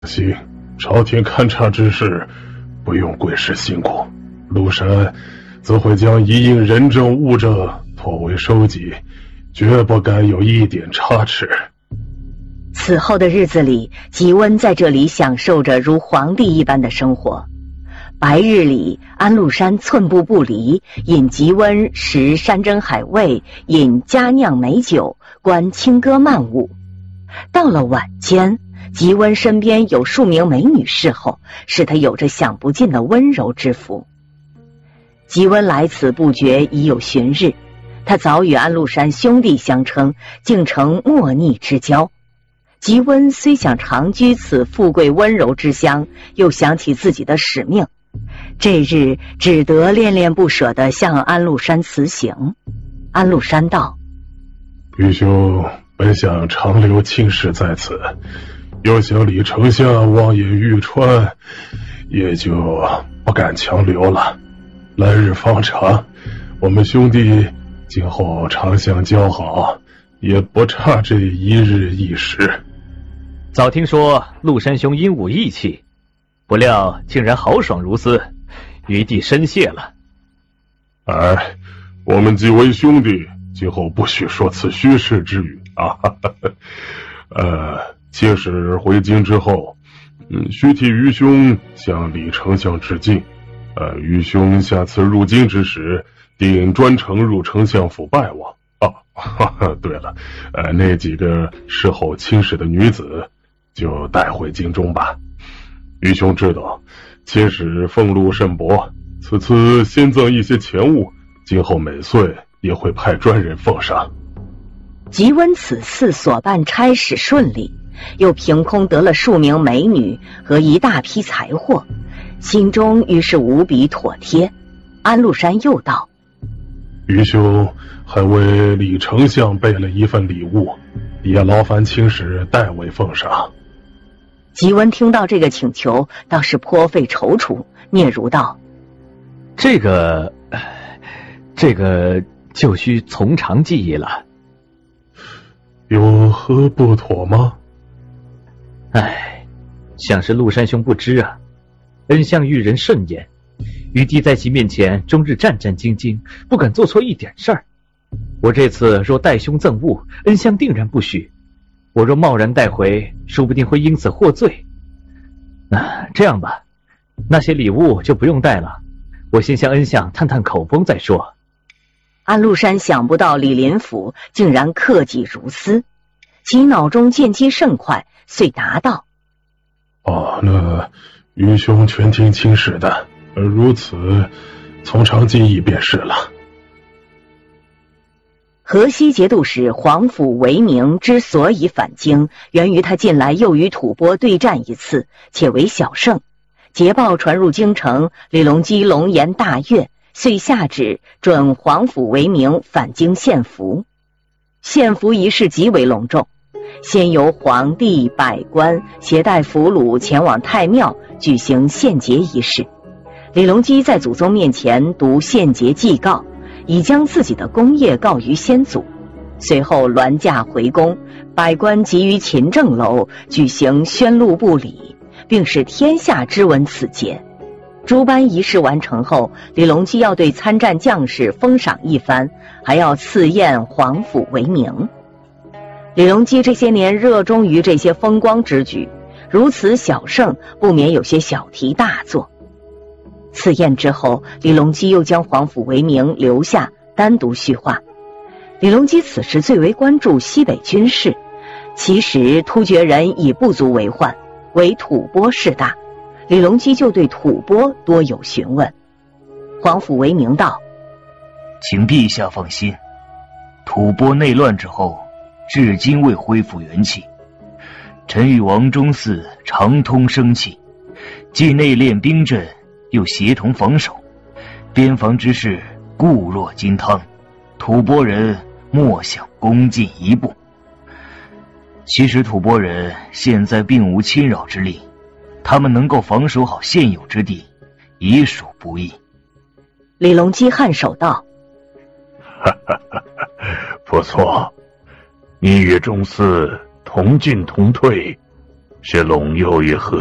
行，朝廷勘察之事，不用贵师辛苦，陆山则会将一应人证物证妥为收集，绝不敢有一点差池。 此后的日子里，吉温在这里享受着如皇帝一般的生活。白日里，安禄山寸步不离，引吉温食山珍海味，饮佳酿美酒，观轻歌曼舞。到了晚间，吉温身边有数名美女侍候，使他有着享不尽的温柔之福。吉温来此不觉已有旬日，他早与安禄山兄弟相称，竟成莫逆之交。吉温虽想长居此富贵温柔之乡，又想起自己的使命，这日只得恋恋不舍地向安禄山辞行。安禄山道： 愚兄本想长留卿士在此，又想李丞相望眼欲穿，也就不敢强留了。来日方长，我们兄弟今后常相交好，也不差这一日一时。 早听说陆山兄英武义气，不料竟然豪爽如斯，余弟深谢了。 哎，我们既为兄弟，今后不许说此虚饰之语啊！妾使回京之后，须替余兄向李丞相致敬。余兄下次入京之时，定专程入丞相府拜望。对了，那几个侍候卿士的女子，就带回京中吧。余兄知道，妾使俸禄甚薄，此次先赠一些钱物，今后每岁也会派专人奉上。 吉温此次所办差事顺利，又凭空得了数名美女和一大批财货，心中于是无比妥帖。安禄山又道： 余兄还为李丞相备了一份礼物，也劳烦卿使代为奉上。 吉温听到这个请求，倒是颇费踌躇，嗫嚅道： 这个就需从长计议了。 有何不妥吗？ 想是陆山兄不知啊，恩相遇人甚严，余弟在其面前终日战战兢兢，不敢做错一点事儿。我这次若代兄赠物，恩相定然不许。我若贸然带回，说不定会因此获罪。这样吧，那些礼物就不用带了，我先向恩相探探口风再说。 安禄山想不到李林甫竟然克己如斯，其脑中见机甚快，遂答道： 那余兄全听卿使的，如此从长计议便是了。 河西节度使皇甫惟明之所以返京，源于他近来又与吐蕃对战一次，且为小胜。捷报传入京城，李隆基龙颜大悦，遂下旨准皇甫惟明返京献俘。献俘仪式极为隆重，先由皇帝、百官携带俘虏前往太庙举行献节仪式。李隆基在祖宗面前读献节祭告，已将自己的功业告于先祖。随后銮驾回宫，百官集于勤政楼举行宣禄部礼，并使天下知闻此节。诸般仪式完成后，李隆基要对参战将士封赏一番，还要赐宴皇甫惟明。李隆基这些年热衷于这些风光之举，如此小胜，不免有些小题大做。赐宴之后，李隆基又将皇甫惟明留下，单独叙话。李隆基此时最为关注西北军事，其实突厥人已不足为患，唯吐蕃势大。李隆基就对吐蕃多有询问。皇甫惟明道： 请陛下放心，吐蕃内乱之后，至今未恢复元气。臣与王忠嗣常通生气，既内练兵阵，又协同防守，边防之事固若金汤，吐蕃人莫想攻进一步。其实吐蕃人现在并无侵扰之力，他们能够防守好现有之地，已属不易。 李隆基颔首道： 不错，你与忠嗣同进同退， 是陇右与河